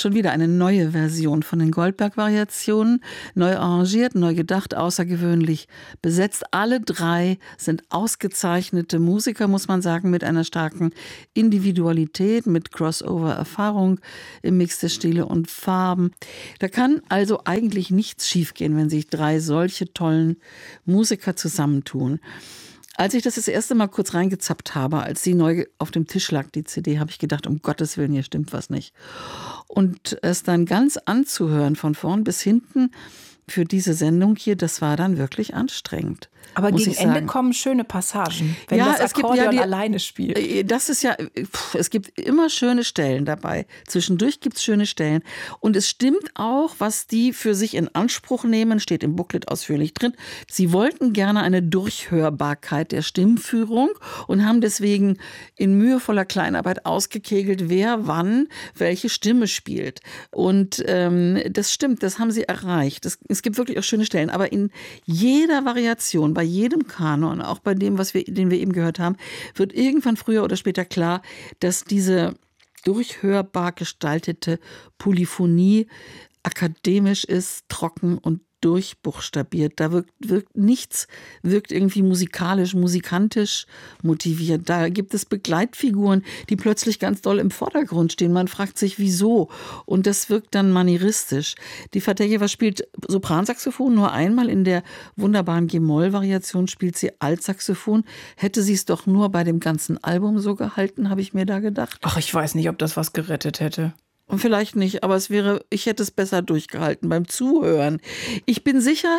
schon wieder eine neue Version von den Goldberg-Variationen. Neu arrangiert, neu gedacht, außergewöhnlich besetzt. Alle drei sind ausgezeichnete Musiker, muss man sagen, mit einer starken Individualität, mit Crossover-Erfahrung im Mix der Stile und Farben. Da kann also eigentlich nichts schiefgehen, wenn sich drei solche tollen Musiker zusammentun. Als ich das erste Mal kurz reingezappt habe, als sie neu auf dem Tisch lag, die CD, habe ich gedacht, um Gottes Willen, hier stimmt was nicht. Und es dann ganz anzuhören, von vorn bis hinten, für diese Sendung hier, das war dann wirklich anstrengend. Aber gegen Ende kommen schöne Passagen, wenn das Akkordeon alleine spielt. Das ist ja, es gibt immer schöne Stellen dabei. Zwischendurch gibt es schöne Stellen. Und es stimmt auch, was die für sich in Anspruch nehmen, steht im Booklet ausführlich drin. Sie wollten gerne eine Durchhörbarkeit der Stimmführung und haben deswegen in mühevoller Kleinarbeit ausgekegelt, wer wann welche Stimme spielt. Und das stimmt, das haben sie erreicht. Es gibt wirklich auch schöne Stellen. Aber in jeder Variation, bei jedem Kanon, auch bei dem, den wir eben gehört haben, wird irgendwann früher oder später klar, dass diese durchhörbar gestaltete Polyphonie akademisch ist, trocken und durchbuchstabiert. Da wirkt nichts, wirkt irgendwie musikantisch motiviert. Da gibt es Begleitfiguren, die plötzlich ganz doll im Vordergrund stehen. Man fragt sich, wieso? Und das wirkt dann manieristisch. Die Fatejewa spielt Sopransaxophon nur einmal. In der wunderbaren G-Moll-Variation spielt sie Altsaxophon. Hätte sie es doch nur bei dem ganzen Album so gehalten, habe ich mir da gedacht. Ach, ich weiß nicht, ob das was gerettet hätte. Und vielleicht nicht, aber ich hätte es besser durchgehalten beim Zuhören. Ich bin sicher,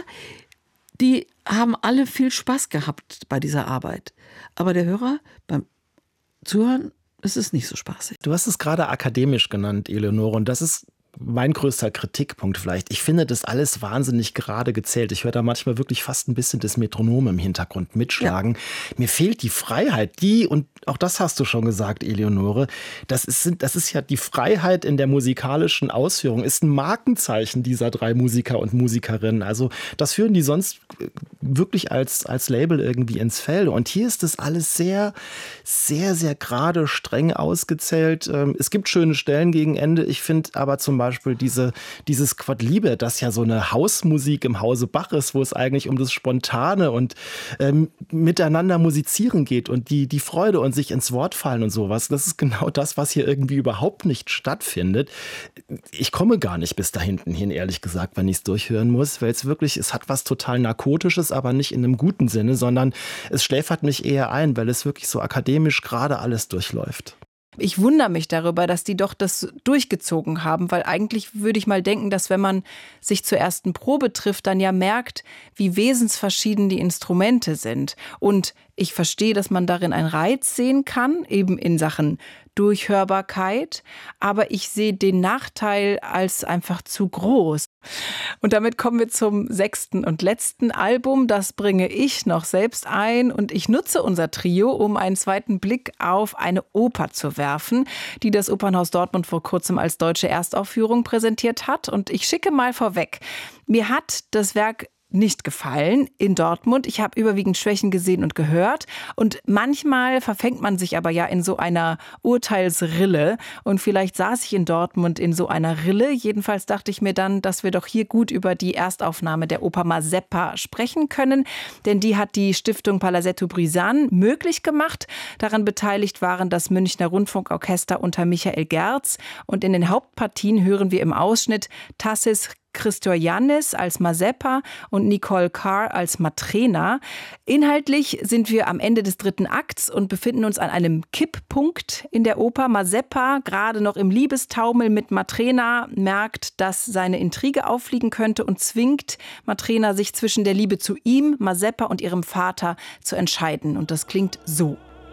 die haben alle viel Spaß gehabt bei dieser Arbeit. Aber der Hörer beim Zuhören ist es nicht so spaßig. Du hast es gerade akademisch genannt, Eleonore, und das ist mein größter Kritikpunkt vielleicht. Ich finde das alles wahnsinnig gerade gezählt. Ich höre da manchmal wirklich fast ein bisschen das Metronom im Hintergrund mitschlagen. Ja. Mir fehlt die Freiheit, und auch das hast du schon gesagt, Eleonore, das ist ja die Freiheit in der musikalischen Ausführung, ist ein Markenzeichen dieser drei Musiker und Musikerinnen. Also das führen die sonst wirklich als Label irgendwie ins Feld. Und hier ist das alles sehr, sehr, sehr gerade, streng ausgezählt. Es gibt schöne Stellen gegen Ende. Ich finde aber zum Beispiel dieses Quadlibre, das ja so eine Hausmusik im Hause Bach ist, wo es eigentlich um das Spontane und miteinander musizieren geht und die Freude und sich ins Wort fallen und sowas. Das ist genau das, was hier irgendwie überhaupt nicht stattfindet. Ich komme gar nicht bis da hinten hin, ehrlich gesagt, wenn ich es durchhören muss, weil es hat was total Narkotisches, aber nicht in einem guten Sinne, sondern es schläfert mich eher ein, weil es wirklich so akademisch gerade alles durchläuft. Ich wundere mich darüber, dass die doch das durchgezogen haben, weil eigentlich würde ich mal denken, dass wenn man sich zur ersten Probe trifft, dann ja merkt, wie wesensverschieden die Instrumente sind. Und ich verstehe, dass man darin einen Reiz sehen kann, eben in Sachen Durchhörbarkeit, aber ich sehe den Nachteil als einfach zu groß. Und damit kommen wir zum 6. und letzten Album. Das bringe ich noch selbst ein und ich nutze unser Trio, um einen zweiten Blick auf eine Oper zu werfen, die das Opernhaus Dortmund vor kurzem als deutsche Erstaufführung präsentiert hat. Und ich schicke mal vorweg, mir hat das Werk nicht gefallen in Dortmund. Ich habe überwiegend Schwächen gesehen und gehört. Und manchmal verfängt man sich aber ja in so einer Urteilsrille. Und vielleicht saß ich in Dortmund in so einer Rille. Jedenfalls dachte ich mir dann, dass wir doch hier gut über die Erstaufnahme der Oper Mazeppa sprechen können. Denn die hat die Stiftung Palazzetto Brisan möglich gemacht. Daran beteiligt waren das Münchner Rundfunkorchester unter Michael Gerz. Und in den Hauptpartien hören wir im Ausschnitt Tassis Christoyannis als Mazeppa und Nicole Carr als Matrena. Inhaltlich sind wir am Ende des 3. Akts und befinden uns an einem Kipppunkt in der Oper. Mazeppa, gerade noch im Liebestaumel mit Matrena, merkt, dass seine Intrige auffliegen könnte und zwingt Matrena, sich zwischen der Liebe zu ihm, Mazeppa und ihrem Vater zu entscheiden. Und das klingt so.